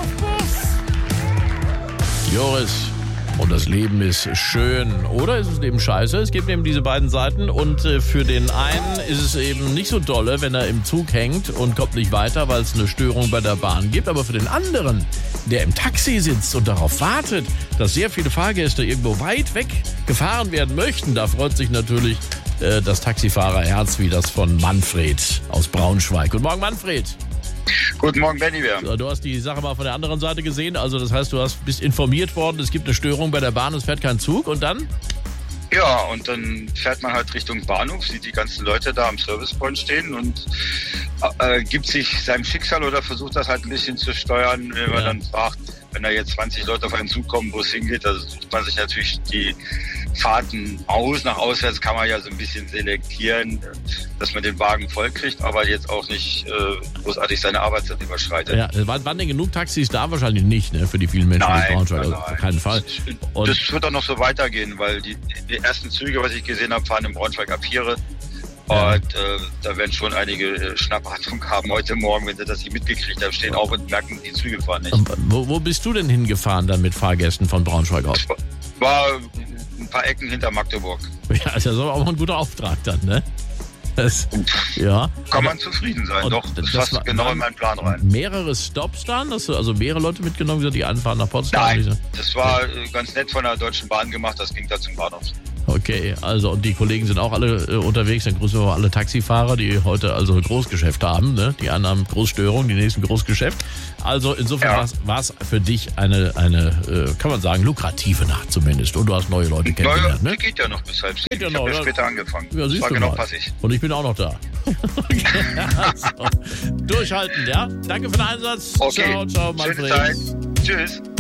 Joris. Und das Leben ist schön. Oder ist es eben scheiße? Es gibt eben diese beiden Seiten. Und für den einen ist es eben nicht so dolle, wenn er im Zug hängt und kommt nicht weiter, weil es eine Störung bei der Bahn gibt. Aber für den anderen, der im Taxi sitzt und darauf wartet, dass sehr viele Fahrgäste irgendwo weit weg gefahren werden möchten, da freut sich natürlich das Taxifahrerherz wie das von Manfred aus Braunschweig. Guten Morgen, Manfred. Guten Morgen, Benny. So, du hast die Sache mal von der anderen Seite gesehen. Also das heißt, bist informiert worden, es gibt eine Störung bei der Bahn, es fährt kein Zug. Und dann? Ja, und dann fährt man halt Richtung Bahnhof, sieht die ganzen Leute da am Servicepoint stehen und gibt sich seinem Schicksal oder versucht das halt ein bisschen zu steuern, wenn man dann fragt, wenn da jetzt 20 Leute auf einen Zug kommen, wo es hingeht, da sucht man sich natürlich die Fahrten aus. Nach auswärts kann man ja so ein bisschen selektieren, dass man den Wagen voll kriegt, aber jetzt auch nicht großartig seine Arbeitszeit überschreitet. Ja, waren denn genug Taxis da? Wahrscheinlich nicht, ne? Für die vielen Menschen in Braunschweig. Also auf keinen Fall. Und das wird auch noch so weitergehen, weil die ersten Züge, was ich gesehen habe, fahren in Braunschweig ab 4. Und da werden schon einige Schnappatmung haben heute Morgen, wenn sie das nicht mitgekriegt haben, stehen auch und merken, die Züge fahren nicht. Wo bist du denn hingefahren dann mit Fahrgästen von Braunschweig aus? War ein paar Ecken hinter Magdeburg. Ja, das ist aber auch ein guter Auftrag dann, ne? Kann man zufrieden sein, doch. Das passt genau in meinen Plan rein. Mehrere Stops dann? Hast du also mehrere Leute mitgenommen, die anfahren nach Potsdam? Nein, das war ganz nett von der Deutschen Bahn gemacht, das ging da zum Bahnhof. Okay, also und die Kollegen sind auch alle unterwegs, dann grüßen wir mal alle Taxifahrer, die heute also Großgeschäft haben, ne? Die einen haben Großstörung, die nächsten Großgeschäft. Also insofern war es für dich eine kann man sagen, lukrative Nacht zumindest. Und du hast neue Leute kennengelernt, ne? Die geht ja noch bis halb 7. Ja, ich habe ja später angefangen. Ja, das war genau passig. Und ich bin auch noch da. Okay, also, durchhalten, ja? Danke für den Einsatz. Okay. Ciao, Manfred. Schöne Zeit. Tschüss.